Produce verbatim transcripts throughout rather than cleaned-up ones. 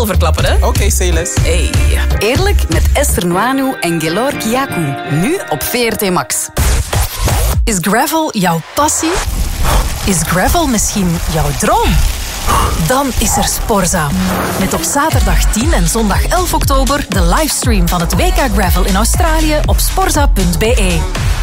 wel verklappen, hè? Oké, okay, say less. Hey. Eerlijk met Esther Nwanu en Gelor Kiaku. Nu op V R T Max. Is gravel jouw passie? Is gravel misschien jouw droom? Dan is er Sporza. Met op zaterdag tien en zondag elf oktober de livestream van het W K Gravel in Australië op sporza punt b e.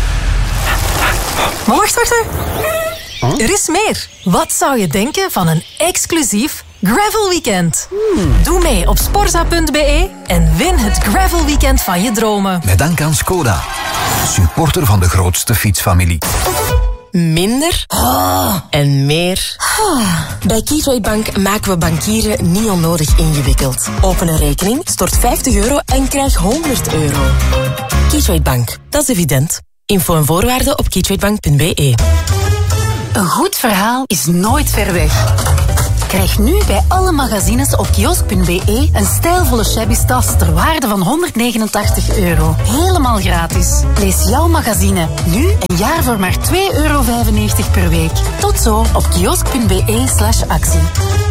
Maar wacht, wacht, wacht. Er is meer. Wat zou je denken van een exclusief Gravel Weekend? Hmm. Doe mee op sporza punt b e en win het Gravel Weekend van je dromen. Met dank aan Skoda, supporter van de grootste fietsfamilie. Minder oh. en meer. Oh. Bij Keytrade Bank maken we bankieren niet onnodig ingewikkeld. Open een rekening, stort vijftig euro en krijg honderd euro. Keytrade Bank, dat is evident. Info en voorwaarden op keytradebank punt b e. Een goed verhaal is nooit ver weg. Krijg nu bij alle magazines op kiosk punt b e een stijlvolle shabby tas ter waarde van honderdnegenentachtig euro. Helemaal gratis. Lees jouw magazine nu een jaar voor maar twee euro vijfennegentig per week. Tot zo op kiosk punt b e slash actie.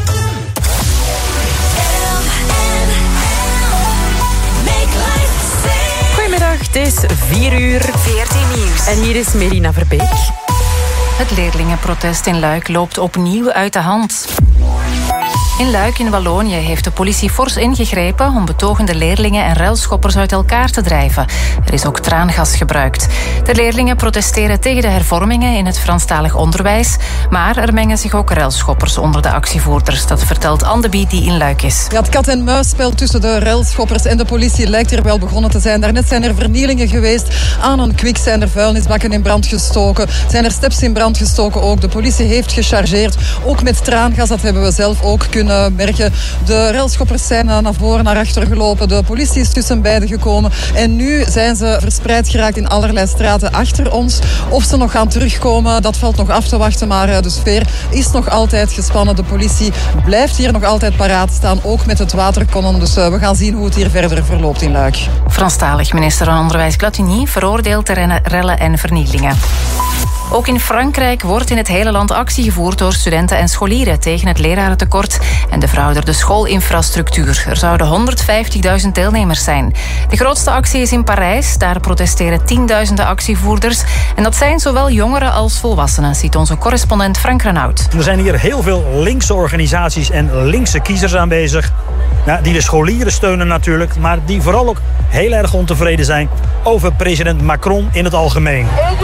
Goedemiddag, het is vier uur. V R T Nieuws. En hier is Melina Verbeek. Het leerlingenprotest in Luik loopt opnieuw uit de hand. In Luik in Wallonië heeft de politie fors ingegrepen om betogende leerlingen en ruilschoppers uit elkaar te drijven. Er is ook traangas gebruikt. De leerlingen protesteren tegen de hervormingen in het Franstalig onderwijs, maar er mengen zich ook ruilschoppers onder de actievoerders. Dat vertelt Andeby die in Luik is. Ja, het kat-en-muisspel tussen de ruilschoppers en de politie lijkt er wel begonnen te zijn. Daarnet zijn er vernielingen geweest aan een kwik, zijn er vuilnisbakken in brand gestoken, zijn er steps in brand gestoken ook. De politie heeft gechargeerd, ook met traangas, dat hebben we zelf ook kunnen merken. De railschoppers zijn naar voren, naar achter gelopen. De politie is tussen beiden gekomen. En nu zijn ze verspreid geraakt in allerlei straten achter ons. Of ze nog gaan terugkomen, dat valt nog af te wachten. Maar de sfeer is nog altijd gespannen. De politie blijft hier nog altijd paraat staan, ook met het waterkonnen. Dus we gaan zien hoe het hier verder verloopt in Luik. Franstalig minister van Onderwijs Platini veroordeelt de rellen en vernielingen. Ook in Frankrijk wordt in het hele land actie gevoerd door studenten en scholieren tegen het lerarentekort en de verouderde schoolinfrastructuur. Er zouden honderdvijftigduizend deelnemers zijn. De grootste actie is in Parijs. Daar protesteren tienduizenden actievoerders. En dat zijn zowel jongeren als volwassenen, ziet onze correspondent Frank Renaud. Er zijn hier heel veel linkse organisaties en linkse kiezers aanwezig. Nou, die de scholieren steunen natuurlijk, maar die vooral ook heel erg ontevreden zijn over president Macron in het algemeen.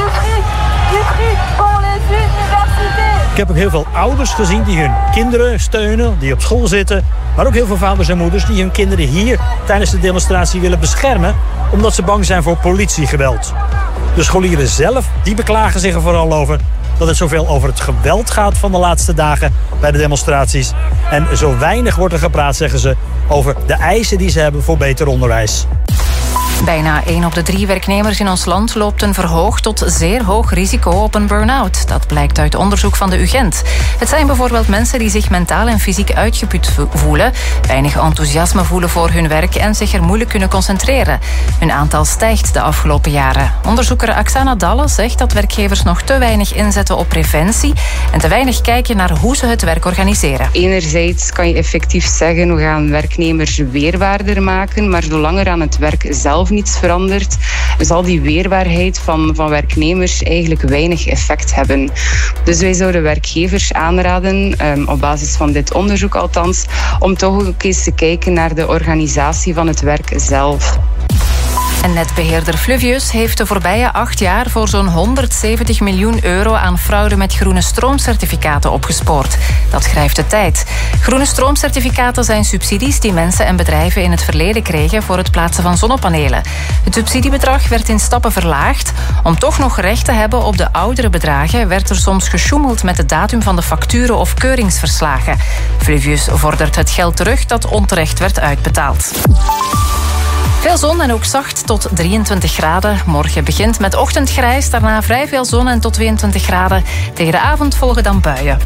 Ik heb ook heel veel ouders gezien die hun kinderen steunen, die op school zitten. Maar ook heel veel vaders en moeders die hun kinderen hier tijdens de demonstratie willen beschermen, omdat ze bang zijn voor politiegeweld. De scholieren zelf, die beklagen zich er vooral over dat het zoveel over het geweld gaat van de laatste dagen bij de demonstraties. En zo weinig wordt er gepraat, zeggen ze, over de eisen die ze hebben voor beter onderwijs. Bijna één op de drie werknemers in ons land loopt een verhoogd tot zeer hoog risico op een burn-out. Dat blijkt uit onderzoek van de U Gent. Het zijn bijvoorbeeld mensen die zich mentaal en fysiek uitgeput voelen, weinig enthousiasme voelen voor hun werk en zich er moeilijk kunnen concentreren. Hun aantal stijgt de afgelopen jaren. Onderzoeker Aksana Dalle zegt dat werkgevers nog te weinig inzetten op preventie en te weinig kijken naar hoe ze het werk organiseren. Enerzijds kan je effectief zeggen, we gaan werknemers weerbaarder maken, maar zolang er aan het werk zelf niets verandert, zal die weerbaarheid van, van werknemers eigenlijk weinig effect hebben. Dus wij zouden werkgevers aanraden, um, op basis van dit onderzoek althans, om toch ook eens te kijken naar de organisatie van het werk zelf. En netbeheerder Fluvius heeft de voorbije acht jaar voor zo'n honderdzeventig miljoen euro aan fraude met groene stroomcertificaten opgespoord. Dat schrijft de Tijd. Groene stroomcertificaten zijn subsidies die mensen en bedrijven in het verleden kregen voor het plaatsen van zonnepanelen. Het subsidiebedrag werd in stappen verlaagd. Om toch nog recht te hebben op de oudere bedragen werd er soms gesjoemeld met de datum van de facturen of keuringsverslagen. Fluvius vordert het geld terug dat onterecht werd uitbetaald. Veel zon en ook zacht tot drieëntwintig graden. Morgen begint met ochtendgrijs, daarna vrij veel zon en tot tweeëntwintig graden. Tegen de avond volgen dan buien.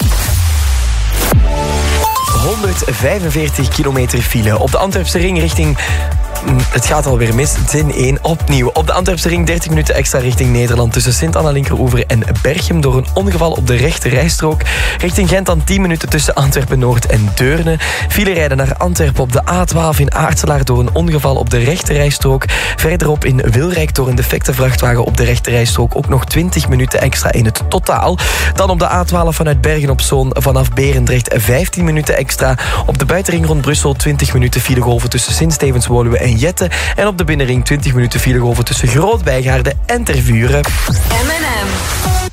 honderdvijfenveertig kilometer file op de Antwerpse ring richting het gaat alweer mis. Zin één opnieuw. Op de Antwerpse ring dertig minuten extra richting Nederland tussen Sint-Anna Linkeroever en Berchem door een ongeval op de rechte rijstrook. Richting Gent dan tien minuten tussen Antwerpen-Noord en Deurne. File rijden naar Antwerpen op de A twaalf in Aartselaar door een ongeval op de rechte rijstrook. Verderop in Wilrijk door een defecte vrachtwagen op de rechte rijstrook ook nog twintig minuten extra in het totaal. Dan op de A twaalf vanuit Bergen op Zoom vanaf Berendrecht vijftien minuten extra. Op de buitenring rond Brussel twintig minuten filegolven tussen Sint-Stevens-Woluwe en Jette. En op de binnenring twintig minuten filegolven tussen Groot-Bijgaarden en Tervuren. M en M.